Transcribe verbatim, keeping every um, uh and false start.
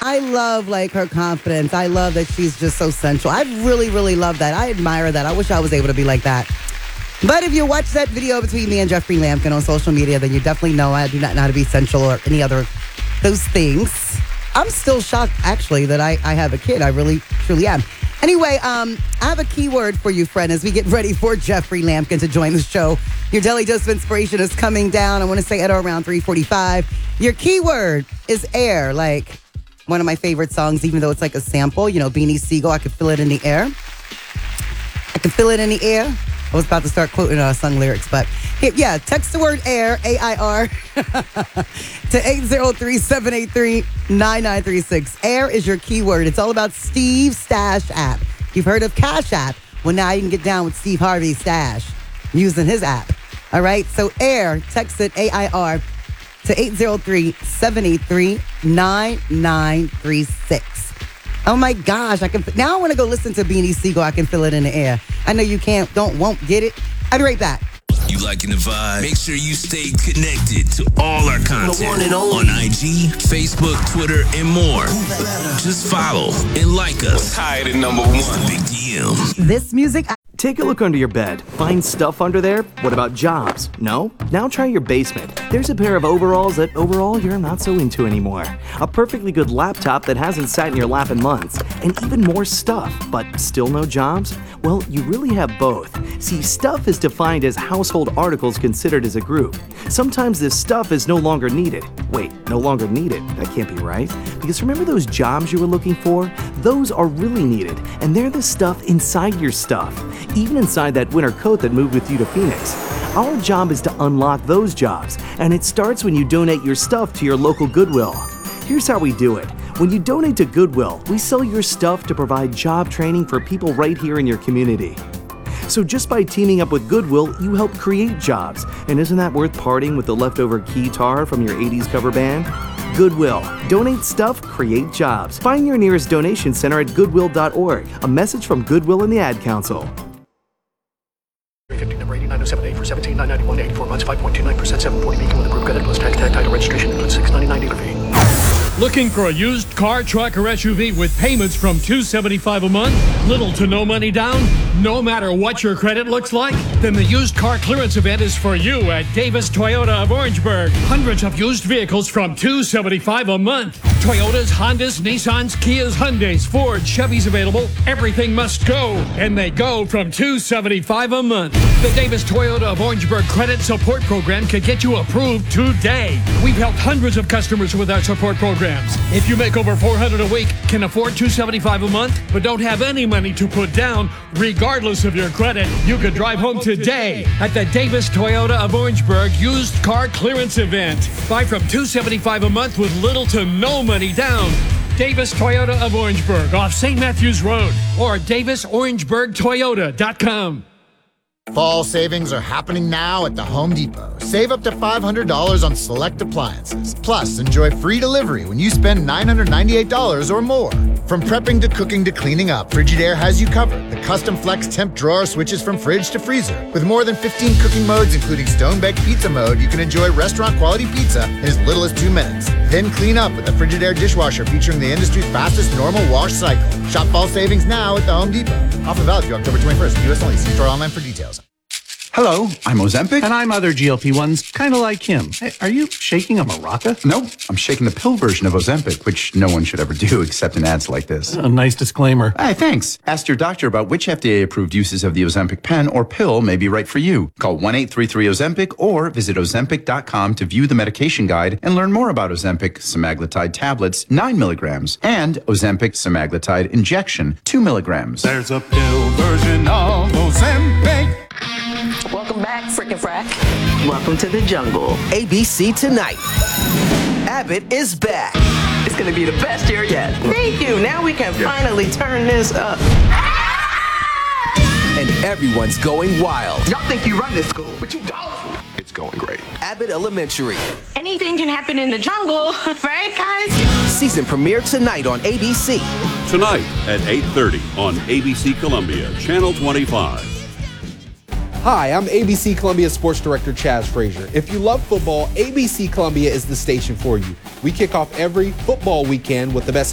I love, like, her confidence. I love that she's just so sensual. I really, really love that. I admire that. I wish I was able to be like that. But if you watch that video between me and Jeffrey Lampkin on social media, then you definitely know I do not know how to be sensual or any other those things. I'm still shocked, actually, that I, I have a kid. I really, truly am. Anyway, um, I have a keyword for you, friend, as we get ready for Jeffrey Lampkin to join the show. Your Daily Dose of Inspiration is coming down. I want to say at around three forty-five. Your keyword is air, like one of my favorite songs, even though it's like a sample. You know, Beanie Siegel, I Can Feel It in the Air. I Can Feel It in the Air. I was about to start quoting uh, song lyrics, but yeah, text the word air, A I R, to eight zero three, seven eight three, nine nine three six. Air is your keyword. It's all about Steve's Stash app. You've heard of Cash App. Well, now you can get down with Steve Harvey's Stash using his app. All right, so air, text it, A I R, to eight zero three, seven eight three, nine nine three six. Oh my gosh, I can now I want to go listen to Beanie Siegel, I Can Feel It in the Air. I know you can't, don't, won't get it. I'll be right back. You liking the vibe? Make sure you stay connected to all our content on I G, Facebook, Twitter, and more. Just follow and like us. Tired at number one. Big D M. This music... Take a look under your bed. Find stuff under there? What about jobs? No? Now try your basement. There's a pair of overalls that overall you're not so into anymore. A perfectly good laptop that hasn't sat in your lap in months. And even more stuff, but still no jobs? Well, you really have both. See, stuff is defined as household articles considered as a group. Sometimes this stuff is no longer needed. Wait, no longer needed? That can't be right. Because remember those jobs you were looking for? Those are really needed, and they're the stuff inside your stuff. Even inside that winter coat that moved with you to Phoenix. Our job is to unlock those jobs, and it starts when you donate your stuff to your local Goodwill. Here's how we do it. When you donate to Goodwill, we sell your stuff to provide job training for people right here in your community. So just by teaming up with Goodwill, you help create jobs. And isn't that worth parting with the leftover keytar from your eighties cover band? Goodwill. Donate stuff, create jobs. Find your nearest donation center at goodwill dot org. A message from Goodwill and the Ad Council. three fifty, number eighty-nine oh seven eight for seventeen nine ninety-one, eighty-four months, five point two nine percent, seven forty Beacon with a group credit plus tax tag title registration includes six ninety-nine dealer fee. Looking for a used car, truck, or S U V with payments from two hundred seventy-five dollars a month? Little to no money down? No matter what your credit looks like? Then the used car clearance event is for you at Davis Toyota of Orangeburg. Hundreds of used vehicles from two hundred seventy-five dollars a month. Toyotas, Hondas, Nissans, Kias, Hyundais, Ford, Chevys available. Everything must go. And they go from two hundred seventy-five dollars a month. The Davis Toyota of Orangeburg Credit Support Program could get you approved today. We've helped hundreds of customers with our support program. If you make over four hundred dollars a week, can afford two hundred seventy-five dollars a month, but don't have any money to put down, regardless of your credit, you could drive home today at the Davis Toyota of Orangeburg used car clearance event. Buy from two hundred seventy-five dollars a month with little to no money down. Davis Toyota of Orangeburg off Saint Matthews Road or davis orangeburg toyota dot com. Fall savings are happening now at the Home Depot. Save up to five hundred dollars on select appliances. Plus, enjoy free delivery when you spend nine hundred ninety-eight dollars or more. From prepping to cooking to cleaning up, Frigidaire has you covered. The custom flex temp drawer switches from fridge to freezer. With more than fifteen cooking modes, including stone-baked pizza mode, you can enjoy restaurant-quality pizza in as little as two minutes. Then clean up with the Frigidaire dishwasher featuring the industry's fastest normal wash cycle. Shop fall savings now at the Home Depot. Offer valid through October twenty-first. U S only. See store online for details. Hello, I'm Ozempic. And I'm other G L P ones, kind of like him. Hey, are you shaking a maraca? Nope, I'm shaking the pill version of Ozempic, which no one should ever do except in ads like this. A nice disclaimer. Hey, thanks. Ask your doctor about which F D A-approved uses of the Ozempic pen or pill may be right for you. Call one eight three three Ozempic or visit ozempic dot com to view the medication guide and learn more about Ozempic semaglutide tablets, nine milligrams, and Ozempic semaglutide injection, two milligrams. There's a pill version of Ozempic. Welcome back, frickin' frack. Welcome to the jungle. A B C tonight. Abbott is back. It's gonna be the best year yet. Thank you. Now we can yeah. finally turn this up. And everyone's going wild. Y'all think you run this school, but you don't. It's going great. Abbott Elementary. Anything can happen in the jungle, right, guys? Season premiere tonight on A B C. Tonight at eight thirty on A B C Columbia, Channel twenty-five. Hi, I'm A B C Columbia Sports Director Chaz Frazier. If you love football, A B C Columbia is the station for you. We kick off every football weekend with the best